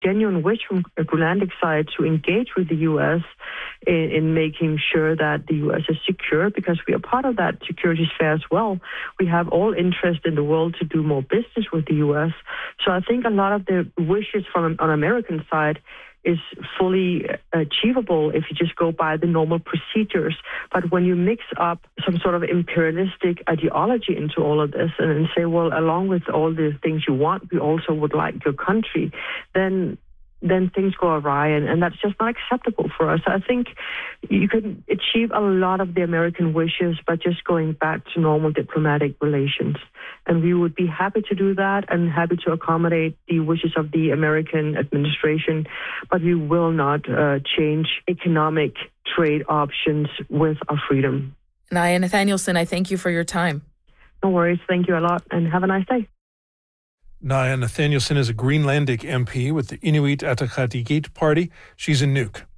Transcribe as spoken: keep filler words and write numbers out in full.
genuine wish from the Greenlandic side to engage with the U S in, in making sure that the U S is secure, because we are part of that security sphere as well. We have all interest in the world to do more business with the U S. So I think a lot of the wishes from on American side is fully achievable if you just go by the normal procedures. But when you mix up some sort of imperialistic ideology into all of this and say, well, along with all the things you want, we also would like your country, then then things go awry, and, and that's just not acceptable for us. I think you can achieve a lot of the American wishes by just going back to normal diplomatic relations. And we would be happy to do that and happy to accommodate the wishes of the American administration, but we will not uh, change economic trade options with our freedom. Naja Nathanielson, I thank you for your time. No worries. Thank you a lot, and have a nice day. Naja Nathanielson is a Greenlandic M P with the Inuit Ataqatigiit Party. She's in Nuuk.